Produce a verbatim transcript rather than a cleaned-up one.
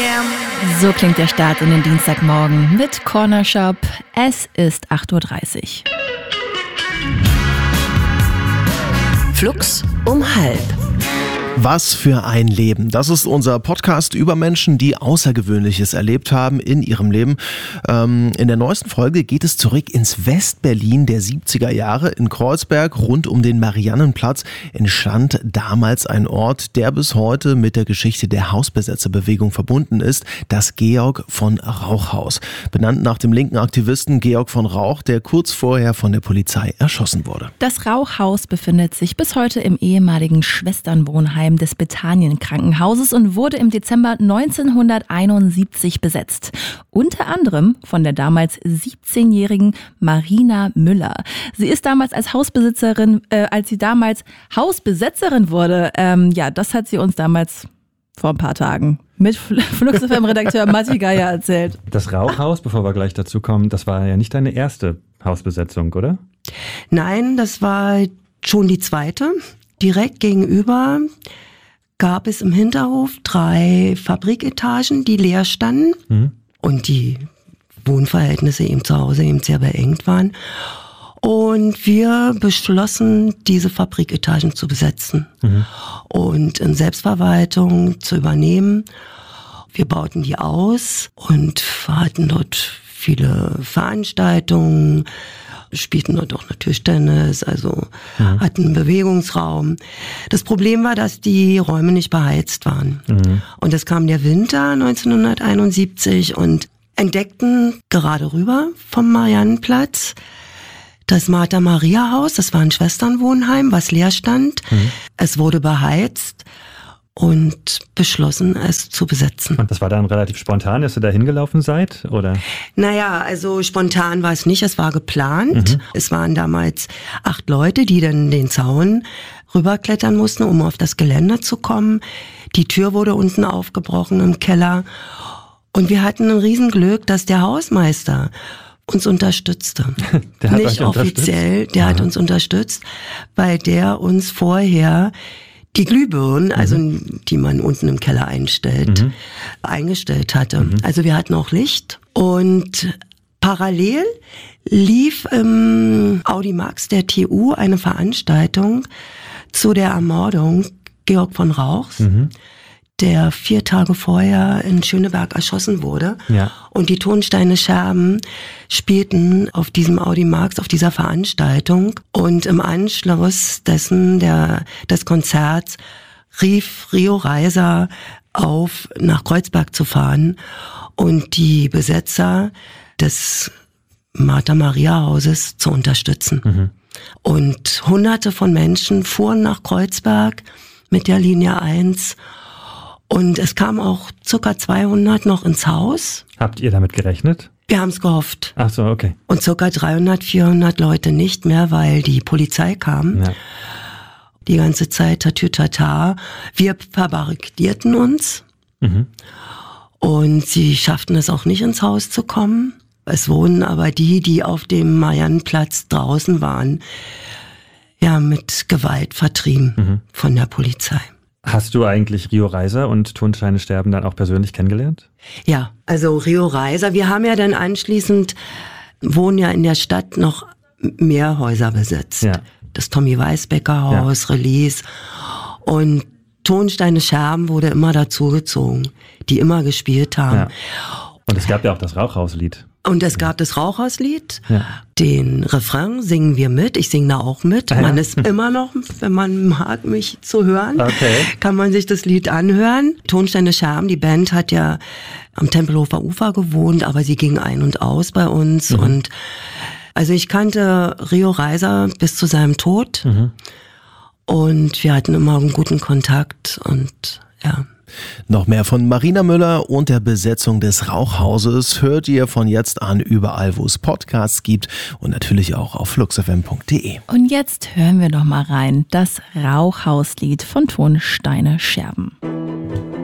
So klingt der Start in den Dienstagmorgen mit Corner Shop. Es ist acht Uhr dreißig. Flux um halb. Was für ein Leben. Das ist unser Podcast über Menschen, die Außergewöhnliches erlebt haben in ihrem Leben. Ähm, in der neuesten Folge geht es zurück ins Westberlin der siebziger Jahre. In Kreuzberg rund um den Mariannenplatz entstand damals ein Ort, der bis heute mit der Geschichte der Hausbesetzerbewegung verbunden ist, das Georg von Rauch-Haus. Benannt nach dem linken Aktivisten Georg von Rauch, der kurz vorher von der Polizei erschossen wurde. Das Rauch-Haus befindet sich bis heute im ehemaligen Schwesternwohnheim des Bethanien-Krankenhauses und wurde im Dezember neunzehnhunderteinundsiebzig besetzt. Unter anderem von der damals siebzehnjährigen Marina Müller. Sie ist damals als Hausbesitzerin, äh, als sie damals Hausbesetzerin wurde, ähm, ja, das hat sie uns damals vor ein paar Tagen mit Flux F M-Redakteur Matti Geier erzählt. Das Rauchhaus, bevor wir gleich dazu kommen, das war ja nicht deine erste Hausbesetzung, oder? Nein, das war schon die zweite. Direkt gegenüber gab es im Hinterhof drei Fabriketagen, die leer standen mhm. und die Wohnverhältnisse eben zu Hause eben sehr beengt waren. Und wir beschlossen, diese Fabriketagen zu besetzen mhm. und in Selbstverwaltung zu übernehmen. Wir bauten die aus und hatten dort viele Veranstaltungen, spielten dort auch natürlich Tischtennis, also mhm. hatten einen Bewegungsraum. Das Problem war, dass die Räume nicht beheizt waren. Mhm. Und es kam der Winter neunzehnhunderteinundsiebzig und entdeckten gerade rüber vom Mariannenplatz das Martha-Maria-Haus, das war ein Schwesternwohnheim, was leer stand. Mhm. Es wurde beheizt und beschlossen, es zu besetzen. Und das war dann relativ spontan, dass ihr da hingelaufen seid, oder? Naja, also spontan war es nicht, es war geplant. Mhm. Es waren damals acht Leute, die dann den Zaun rüberklettern mussten, um auf das Gelände zu kommen. Die Tür wurde unten aufgebrochen im Keller. Und wir hatten ein Riesenglück, dass der Hausmeister uns unterstützte. Der hat nicht euch offiziell, unterstützt? der Aha. hat uns unterstützt, weil der uns vorher die Glühbirnen, also mhm. die man unten im Keller einstellt, mhm. eingestellt hatte. Mhm. Also wir hatten auch Licht und parallel lief im Audimax der T U eine Veranstaltung zu der Ermordung Georg von Rauchs, mhm. der vier Tage vorher in Schöneberg erschossen wurde. Ja. Und die Tonsteine Scherben spielten auf diesem Audimax, auf dieser Veranstaltung. Und im Anschluss dessen, der, des Konzerts, rief Rio Reiser auf, nach Kreuzberg zu fahren und die Besetzer des Martha-Maria-Hauses zu unterstützen. Mhm. Und hunderte von Menschen fuhren nach Kreuzberg mit der Linie eins. Und es kamen auch ca. zweihundert noch ins Haus. Habt ihr damit gerechnet? Wir haben es gehofft. Ach so, okay. Und ca. dreihundert, vierhundert Leute nicht mehr, weil die Polizei kam. Ja. Die ganze Zeit Tatütata. Wir verbarrikadierten uns. Mhm. Und sie schafften es auch nicht ins Haus zu kommen. Es wurden aber die, die auf dem Mariannenplatz draußen waren, ja, mit Gewalt vertrieben mhm. von der Polizei. Hast du eigentlich Rio Reiser und Tonsteine Sterben dann auch persönlich kennengelernt? Ja, also Rio Reiser, wir haben ja dann anschließend, wohnen ja in der Stadt noch mehr Häuser besetzt. Ja. Das Tommy Weisbecker Haus, ja. Release und Tonsteine Scherben wurde immer dazugezogen, die immer gespielt haben. Ja. Und es gab ja auch das Rauchhauslied. Und es gab das Rauchhauslied. Ja. Den Refrain singen wir mit. Ich singe da auch mit. Ah, ja. Man ist immer noch, wenn man mag, mich zu hören, okay. kann man sich das Lied anhören. Tonsteine Scherben, die Band hat ja am Tempelhofer Ufer gewohnt, aber sie ging ein und aus bei uns. Mhm. Und also ich kannte Rio Reiser bis zu seinem Tod. Mhm. Und wir hatten immer einen guten Kontakt und ja. Noch mehr von Marina Müller und der Besetzung des Rauchhauses hört ihr von jetzt an überall, wo es Podcasts gibt und natürlich auch auf flux f m punkt d e. Und jetzt hören wir noch mal rein, das Rauchhauslied von Tonsteine Scherben.